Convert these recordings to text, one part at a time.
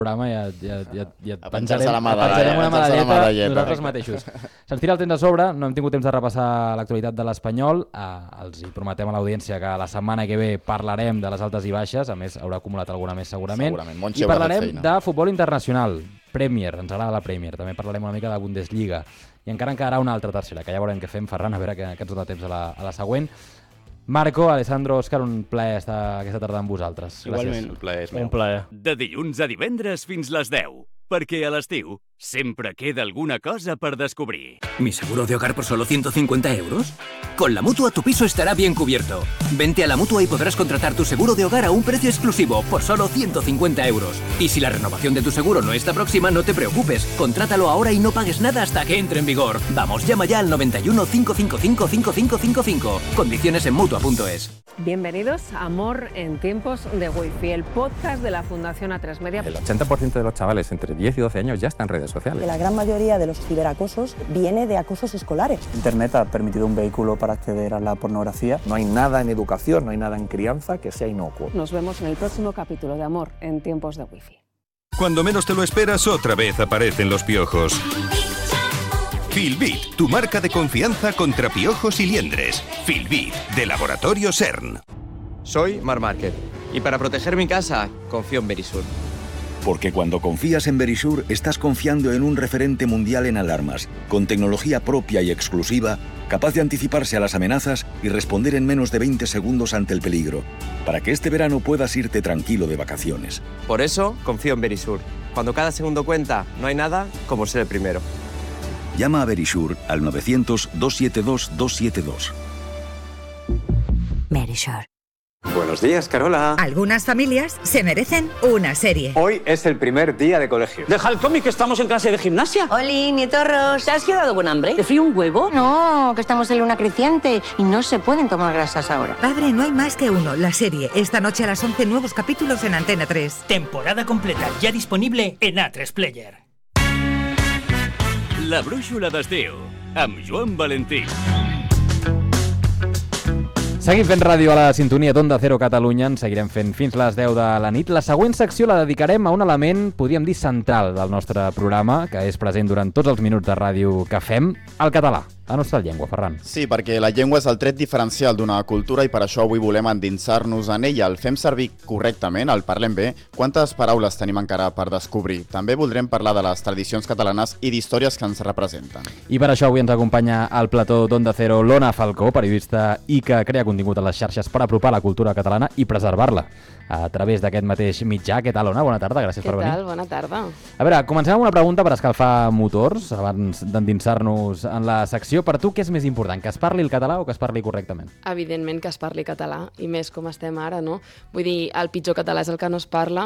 programa ja et penjarem una medalleta nosaltres mateixos. Se'ns tira el temps a sobre, no hem tingut temps de repassar l'actualitat de l'Espanyol, els hi prometem a l'audiència que la setmana que ve parlarem de les altes i baixes, a més haurà acumulat alguna més segurament, i parlarem de futbol internacional, Premier, ens agrada la Premier, també parlarem una mica de Bundesliga, i encara en quedarà una altra tercera, que ja veurem què fem, Ferran, a veure que ens dona temps a la següent. Marco, Alessandro, Òscar, un plaer estar aquesta tarda amb vosaltres. Igualment, el plaer és meu. un plaer. De dilluns a divendres fins les 10, perquè a l'estiu sempre queda alguna cosa per descobrir. ¿Mi seguro de hogar por solo 150 euros? Con la Mutua tu piso estará bien cubierto. Vente a la Mutua y podrás contratar tu seguro de hogar a un precio exclusivo por solo 150 euros. Y si la renovación de tu seguro no está próxima, no te preocupes. Contrátalo ahora y no pagues nada hasta que entre en vigor. Vamos, llama ya al 91 555 5555. Condiciones en Mutua.es. Bienvenidos a Amor en tiempos de Wi-Fi, el podcast de la Fundación A3 Media. El 80% de los chavales entre 10 y 12 años ya están en redes sociales. La gran mayoría de los ciberacosos viene de acosos escolares. Internet ha permitido un vehículo para acceder a la pornografía. No hay nada en educación, no hay nada en crianza que sea inocuo. Nos vemos en el próximo capítulo de Amor en tiempos de Wi-Fi. Cuando menos te lo esperas, otra vez aparecen los piojos. Filbit, tu marca de confianza contra piojos y liendres. Filbit, de Laboratorio CERN. Soy Marc Márquez y para proteger mi casa confío en Verisur. Porque cuando confías en Verisur, estás confiando en un referente mundial en alarmas, con tecnología propia y exclusiva, capaz de anticiparse a las amenazas y responder en menos de 20 segundos ante el peligro, para que este verano puedas irte tranquilo de vacaciones. Por eso confío en Verisur. Cuando cada segundo cuenta, no hay nada como ser el primero. Llama a Verisur al 900-272-272. Verisur. Buenos días, Carola. Algunas familias se merecen una serie. Hoy es el primer día de colegio. Deja el cómic, que estamos en clase de gimnasia. Oli, nietorros, ¿te has quedado con hambre? ¿Te frío un huevo? No, que estamos en luna creciente y no se pueden tomar grasas ahora. Padre, no hay más que uno, la serie. Esta noche a las 11, nuevos capítulos en Antena 3. Temporada completa, ya disponible en A3 Player. La brúixola d'estiu, amb Joan Valentí. Seguim fent ràdio a la sintonia d'Onda Cero Catalunya, en seguirem fent fins les 10 de la nit. La següent secció la dedicarem a un element, podríem dir, central del nostre programa, que és present durant tots els minuts de ràdio que fem, el català, la nostra llengua, Ferran. Sí, perquè la llengua és el tret diferencial d'una cultura i per això avui volem endinsar-nos en ella. El fem servir correctament, el parlem bé. Quantes paraules tenim encara per descobrir? També voldrem parlar de les tradicions catalanes i d'històries que ens representen. I per això avui ens acompanya al plató d'Onda Cero l'Ona Falcó, periodista i que crea contingut a les xarxes per apropar la cultura catalana i preservar-la a través d'aquest mateix mitjà. Què tal, Ona? Bona tarda, gràcies per venir. Què tal? Bona tarda. A veure, comencem amb una pregunta per escalfar motors, abans d'endinsar-nos en la secció. Per tu, què és més important, que es parli el català o que es parli correctament? Evidentment que es parli català, i més com estem ara, no? Vull dir, el pitjor català és el que no es parla,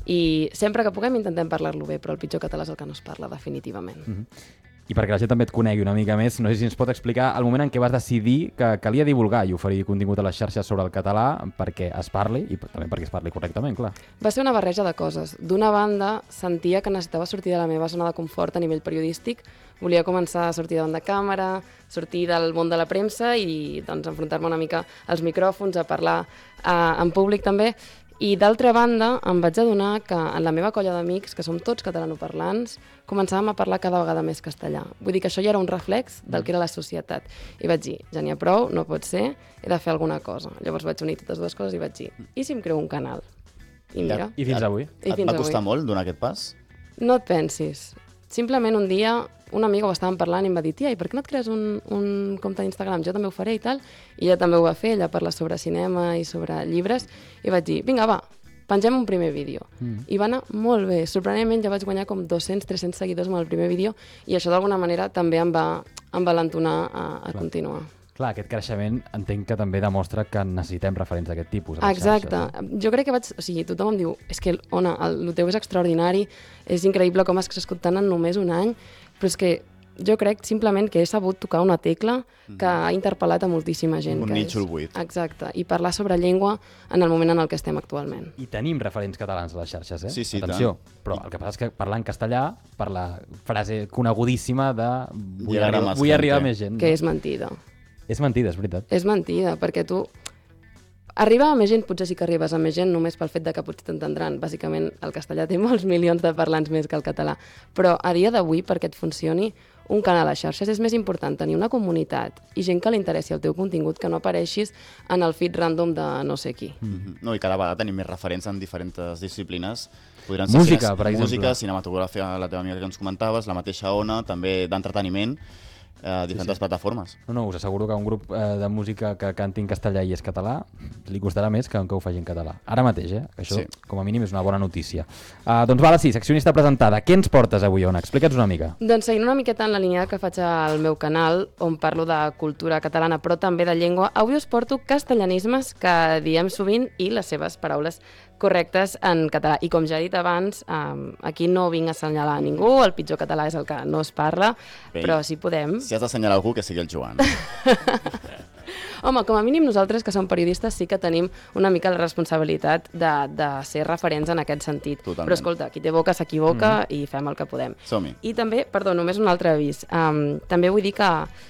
i sempre que puguem intentem parlar-lo bé, però el pitjor català és el que no es parla, definitivament. I perquè la gent també et conegui una mica més, no sé si ens pot explicar el moment en què vas decidir que calia divulgar i oferir contingut a les xarxes sobre el català perquè es parli i també perquè es parli correctament, clar. Va ser una barreja de coses. D'una banda, sentia que necessitava sortir de la meva zona de confort a nivell periodístic, volia començar a sortir davant de càmera, sortir del món de la premsa i doncs, enfrontar-me una mica als micròfons, a parlar en públic també. I d'altra banda, em vaig adonar que en la meva colla d'amics, que som tots catalanoparlants, començàvem a parlar cada vegada més castellà. Vull dir que això ja era un reflex del que era la societat. I vaig dir, ja n'hi ha prou, no pot ser, he de fer alguna cosa. Llavors vaig unir totes dues coses i vaig dir, i si em creo un canal? I mira. I fins avui? Et va costar molt donar aquest pas? No et pensis. Simplement un dia una amiga ho estàvem parlant i em va dir, tia, i per què no et crees un compte d'Instagram? Jo també ho faré i tal. I ella també ho va fer, ella parla sobre cinema i sobre llibres. I vaig dir, vinga, va, pengem un primer vídeo. I va anar molt bé. Sorprenentment ja vaig guanyar com 200-300 seguidors amb el primer vídeo i això d'alguna manera també em va envalentonar a continuar. Clar, aquest creixement entenc que també demostra que necessitem referents d'aquest tipus. Exacte. Jo crec que o sigui, tothom em diu, és que, Ona, el teu és extraordinari, és increïble com has crescut tant en només un any, però és que jo crec simplement que he sabut tocar una tecla que ha interpel·lat a moltíssima gent. Un nítxol buit. Exacte, i parlar sobre llengua en el moment en el que estem actualment. I tenim referents catalans a les xarxes, eh? Sí, atenció, però el que passa és que parlar en castellà, per la frase conegudíssima de vull arribar a més gent. Que és mentida. És mentida, és veritat. És mentida, perquè tu Arribar a més gent, potser sí que arribes a més gent només pel fet de que potser t'entendran. Bàsicament, el castellà té molts milions de parlants més que el català. Però a dia d'avui, perquè et funcioni un canal a xarxes, és més important tenir una comunitat i gent que li interessi el teu contingut, que no apareixis en el feed random de no sé qui. No, i cada vegada tenim més referents en diferents disciplines. Podran ser música, per exemple. Música, cinematografia, la teva amiga que ens comentaves, la mateixa Ona, també d'entreteniment, diferents plataformes. No, us asseguro que un grup de música que canti en castellà i és català li costarà més que ho faci en català. Ara mateix, això com a mínim és una bona notícia. Doncs va, sí, seccionista presentada. Què ens portes avui, Ona? Explica'ns una mica. Doncs seguint una miqueta en la línia que faig al meu canal, on parlo de cultura catalana, però també de llengua, avui us porto castellanismes que diem sovint i les seves paraules correctes en català. I com ja he dit abans, aquí no vinc a assenyalar a ningú, el pitjor català és el que no es parla, però si podem... Si has d'assenyalar algú, que sigui el Joan. Home, com a mínim nosaltres, que som periodistes, sí que tenim una mica la responsabilitat de ser referents en aquest sentit. Totalment. Però escolta, qui té boca s'equivoca i fem el que podem. Som-hi. I també, perdó, només un altre avís. També vull dir que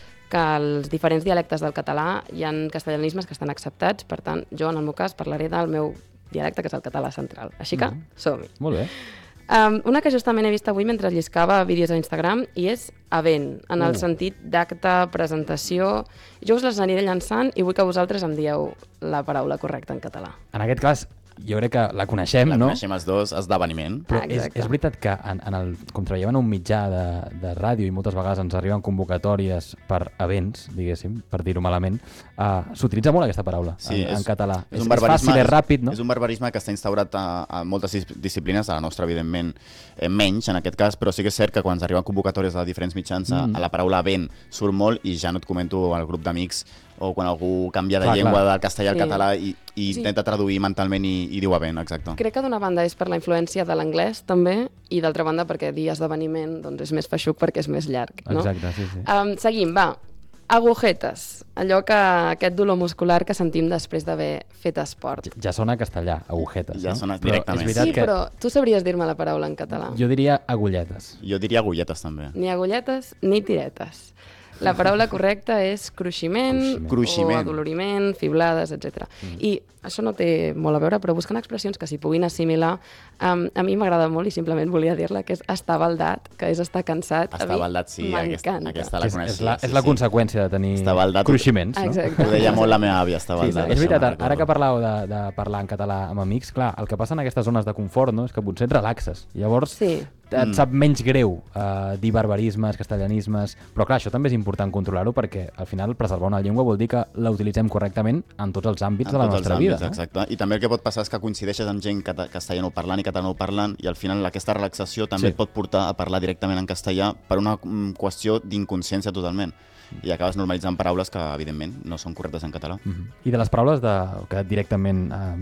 els diferents dialectes del català hi ha castellanismes que estan acceptats, per tant, jo en el meu cas parlaré del meu dialecte, que és el català central. Així que som-hi. Molt bé. Una que justament he vist avui mentre lliscava vídeos a Instagram i és event, en el sentit d'acte, presentació. Jo us les aniré llançant i vull que vosaltres em dieu la paraula correcta en català. En aquest cas, jo crec que la coneixem, no? La coneixem els dos, esdeveniment. Però és veritat que com treballem en un mitjà de ràdio i moltes vegades ens arriben convocatòries per events, diguéssim, per dir-ho malament, s'utilitza molt aquesta paraula en català. És fàcil, és ràpid, no? És un barbarisme que està instaurat a moltes disciplines, a la nostra, evidentment, menys en aquest cas, però sí que és cert que quan ens arriben convocatòries a diferents mitjans, a la paraula event surt molt, i ja no et comento al grup d'amics o quan algú canvia de llengua del castellà al català i intenta traduir mentalment i diu event, exacte. Crec que d'una banda és per la influència de l'anglès també, i d'altra banda perquè dir esdeveniment és més feixuc perquè és més llarg, no? Exacte, sí. Seguim, va. Agujetes, aquest dolor muscular que sentim després d'haver fet esport. Ja sona castellà, agujetes. Ja sona directament. Sí, però tu sabries dir-me la paraula en català? Jo diria agulletes. Jo diria agulletes també. Ni agulletes ni tiretes. La paraula correcta és cruiximent o adoloriment, fiblades, etc. I això no té molt a veure, però buscant expressions que s'hi puguin assimilar, a mi m'agrada molt i simplement volia dir-la, que és estar baldat, que és estar cansat. Estar baldat, sí, aquesta la coneixia. És la conseqüència de tenir cruiximents, no? Exacte. Ho deia molt la meva àvia, estar baldat. És veritat, ara que parlàveu de parlar en català amb amics, clar, el que passa en aquestes zones de confort és que potser et relaxes. Llavors et sap menys greu dir barbarismes, castellanismes, però clar, això també és important controlar-ho perquè al final preservar una llengua vol dir que la utilitzem correctament en tots els àmbits de la nostra vida. Exacte. I també el que pot passar és que coincideixes amb gent castellanoparlant i catalanoparlant i al final aquesta relaxació també et pot portar a parlar directament en castellà per una qüestió d'inconsciència totalment. I acabes normalitzant paraules que, evidentment, no són correctes en català. I de les paraules que directament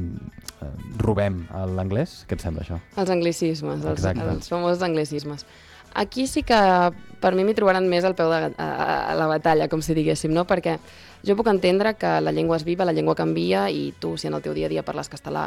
robem a l'anglès, què et sembla això? Els anglicismes, els famosos anglicismes. Aquí sí que per mi m'hi trobaran més al peu de la batalla, com si diguéssim, no? Perquè jo puc entendre que la llengua és viva, la llengua canvia i tu, si en el teu dia a dia parles català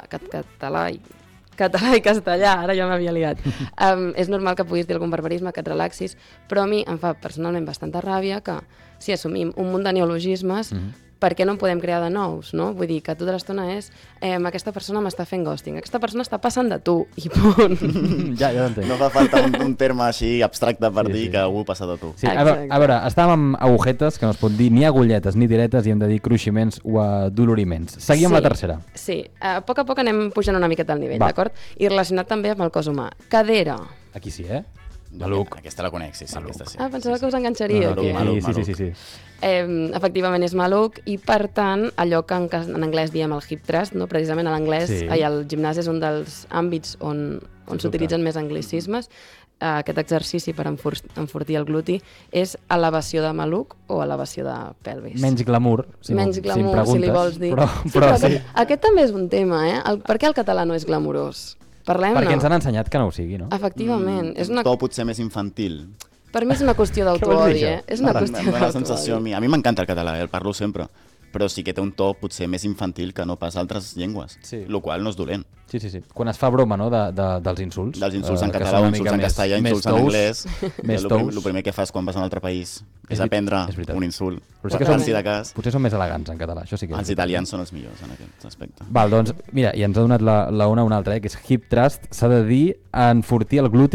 i castellà, ara ja m'havia liat, és normal que puguis dir algun barbarisme, que et relaxis, però a mi em fa personalment bastanta ràbia que si assumim un munt de neologismes, per què no en podem crear de nous, no? Vull dir que tota l'estona és aquesta persona m'està fent ghosting, aquesta persona està passant de tu, i punt. Ja t'entenc. No fa falta un terme així abstracte per dir que algú passa de tu. Sí, a veure, estàvem amb agujetes, que no es pot dir ni agulletes ni diretes, i hem de dir cruiximents o adoloriments. Seguim amb la tercera. Sí, a poc anem pujant una miqueta al nivell, d'acord? I relacionat també amb el cos humà. Cadera. Aquí sí, Maluc. Aquesta la conec, sí. Pensava que us enganxaria. Sí. Efectivament és maluc i per tant allò que en anglès diem el hip thrust, no? Precisament a l'anglès el gimnàs és un dels àmbits on s'utilitzen més anglicismes. Aquest exercici per enfortir el gluti és elevació de maluc o elevació de pelvis. Menys glamour, si li vols dir. Però aquest també és un tema, per què el català no és glamurós? Parlem-ne. Perquè ens han ensenyat que no ho sigui, no? Efectivament. To potser més infantil. Per mi és una qüestió d'autoodi, És una qüestió d'autoodi. A mi m'encanta el català, el parlo sempre. però sí que té un to potser més infantil que no pas altres llengües, el qual no és dolent. Sí. Quan es fa broma, no?, dels insults. Dels insults en català, insults en castellà, insults en anglès. El primer que fas quan vas a un altre país és aprendre un insult. Potser són més elegants en català, això sí que és. Els italians són els millors en aquest aspecte. Val, doncs, mira, i ens ha donat la una a una altra, que és hip thrust, s'ha de dir enfortir el gluti